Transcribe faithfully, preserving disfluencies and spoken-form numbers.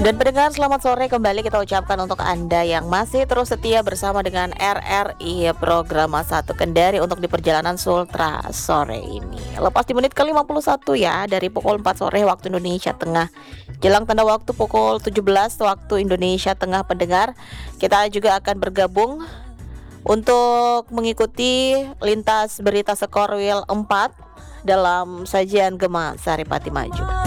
Dan pendengar, selamat sore kembali kita ucapkan untuk Anda yang masih terus setia bersama dengan R R I Program satu Kendari untuk di perjalanan Sultra sore ini. Lepas di menit ke lima puluh satu ya, dari pukul empat sore waktu Indonesia Tengah, jelang tanda waktu pukul tujuh belas waktu Indonesia Tengah. Pendengar, kita juga akan bergabung untuk mengikuti lintas berita Skorwil empat dalam sajian Gema Saripati Maju.